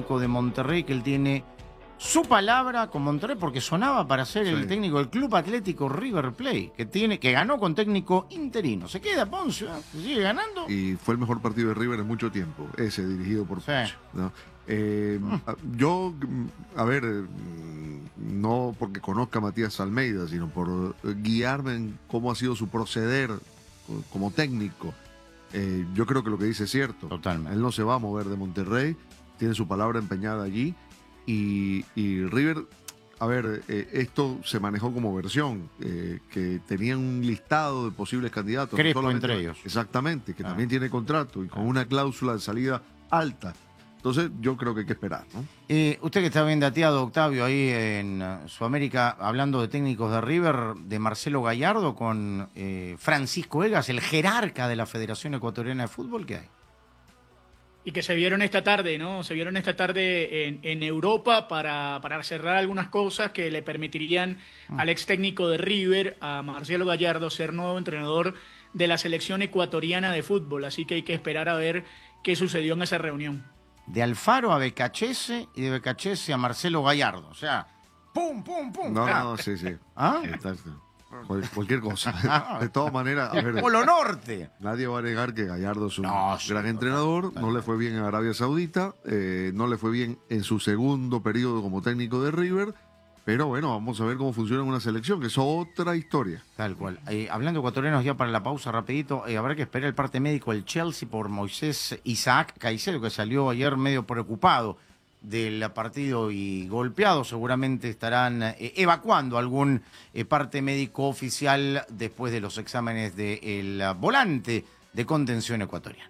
técnico de Monterrey, que él tiene su palabra con Monterrey, porque sonaba para ser el técnico del Club Atlético River Plate, que ganó con técnico interino. Se queda Poncio, se sigue ganando. Y fue el mejor partido de River en mucho tiempo, ese dirigido por Poncio, ¿no? Yo, a ver, no porque conozca a Matías Almeida, sino por guiarme en cómo ha sido su proceder como técnico. Yo creo que lo que dice es cierto. Totalmente. Él no se va a mover de Monterrey, tiene su palabra empeñada allí. Y River, a ver, esto se manejó como versión, que tenían un listado de posibles candidatos. Crespo entre ellos. Exactamente, que también tiene contrato y con una cláusula de salida alta. Entonces yo creo que hay que esperar, ¿no? Usted que está bien dateado, Octavio, ahí en Sudamérica, hablando de técnicos de River, de Marcelo Gallardo con Francisco Egas, el jerarca de la Federación Ecuatoriana de Fútbol, ¿qué hay? Y que se vieron esta tarde, ¿no? Se vieron esta tarde en Europa para cerrar algunas cosas que le permitirían al ex técnico de River, a Marcelo Gallardo, ser nuevo entrenador de la selección ecuatoriana de fútbol. Así que hay que esperar a ver qué sucedió en esa reunión. De Alfaro a Becachese y de Becachese a Marcelo Gallardo. O sea, ¡pum, pum, pum! No, sí. ¿Ah? Cualquier cosa. De todas maneras, a ver, Polo Norte. nadie va a negar que Gallardo es un gran entrenador. No le fue bien en Arabia Saudita, no le fue bien en su segundo periodo como técnico de River. Pero bueno, vamos a ver cómo funciona en una selección, que es otra historia. Tal cual. Hablando de ecuatorianos, ya para la pausa rapidito, habrá que esperar el parte médico del Chelsea por Moisés Isaac Caicedo, que salió ayer medio preocupado del partido y golpeado. Seguramente estarán evacuando algún parte médico oficial después de los exámenes del volante de contención ecuatoriano.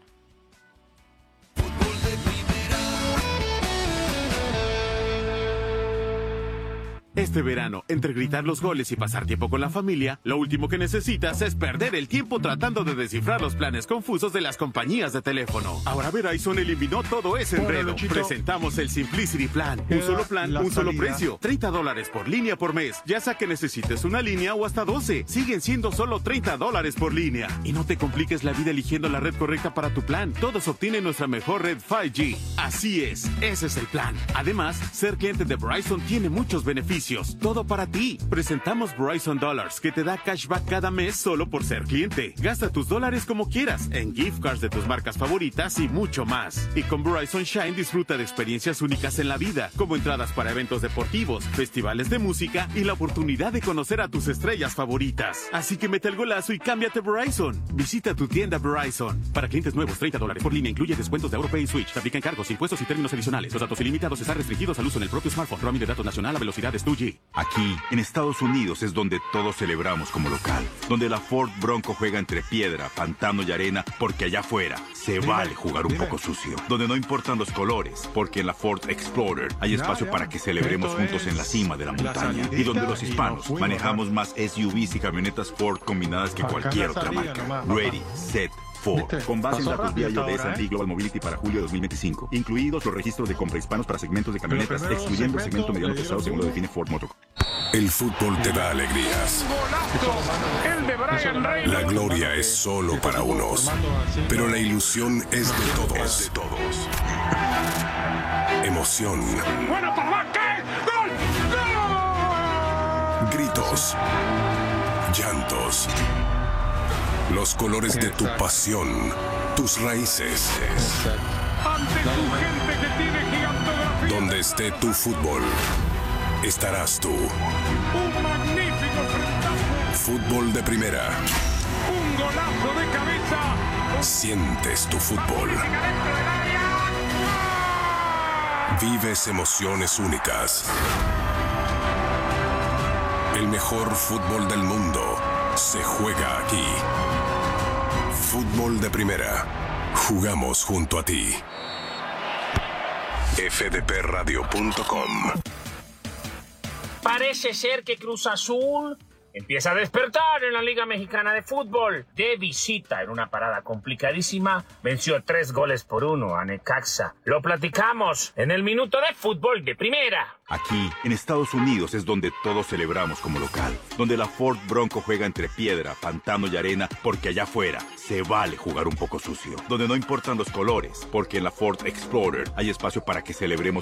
Este verano, entre gritar los goles y pasar tiempo con la familia, lo último que necesitas es perder el tiempo tratando de descifrar los planes confusos de las compañías de teléfono. Ahora Verizon eliminó todo ese enredo. Presentamos el Simplicity Plan. Un solo plan, un solo precio. $30 por línea por mes. Ya sea que necesites una línea o hasta 12. Siguen siendo solo $30 por línea. Y no te compliques la vida eligiendo la red correcta para tu plan. Todos obtienen nuestra mejor red 5G. Así es, ese es el plan. Además, ser cliente de Verizon tiene muchos beneficios. Todo para ti. Presentamos Verizon Dollars, que te da cashback cada mes solo por ser cliente. Gasta tus dólares como quieras, en gift cards de tus marcas favoritas y mucho más. Y con Verizon Shine disfruta de experiencias únicas en la vida, como entradas para eventos deportivos, festivales de música y la oportunidad de conocer a tus estrellas favoritas. Así que mete el golazo y cámbiate Verizon. Visita tu tienda Verizon. Para clientes nuevos, $30 por línea incluye descuentos de AuroPay y Switch. Se aplican cargos, impuestos y términos adicionales. Los datos ilimitados están restringidos al uso en el propio smartphone. Roaming de datos nacional a velocidades 2G. Aquí, en Estados Unidos, es donde todos celebramos como local. Donde la Ford Bronco juega entre piedra, pantano y arena, porque allá afuera se vale jugar un poco sucio. Donde no importan los colores, porque en la Ford Explorer hay espacio para que celebremos juntos en la cima de la montaña. Y donde los hispanos manejamos más SUVs y camionetas Ford combinadas que cualquier otra marca. Ready, set, Ford. Con base en datos vía S&P Global Mobility para julio de 2025. Incluidos los registros de compra hispanos para segmentos de camionetas, excluyendo el segmento mediano pesado según lo define Ford Motor. El fútbol te da alegrías. La gloria es solo para unos, pero la ilusión es de todos. Emoción. Gritos. Llantos. Los colores de tu pasión, tus raíces. Donde esté tu fútbol, estarás tú. Un magnífico frentazo. Fútbol de primera. Un golazo de cabeza. Sientes tu fútbol. Vives emociones únicas. El mejor fútbol del mundo se juega aquí. Fútbol de primera. Jugamos junto a ti. fdpradio.com. Parece ser que Cruz Azul empieza a despertar en la Liga Mexicana de Fútbol. De visita, en una parada complicadísima, venció 3-1 a Necaxa. Lo platicamos en el Minuto de Fútbol de Primera. Aquí, en Estados Unidos, es donde todos celebramos como local. Donde la Ford Bronco juega entre piedra, pantano y arena, porque allá afuera se vale jugar un poco sucio. Donde no importan los colores, porque en la Ford Explorer hay espacio para que celebremos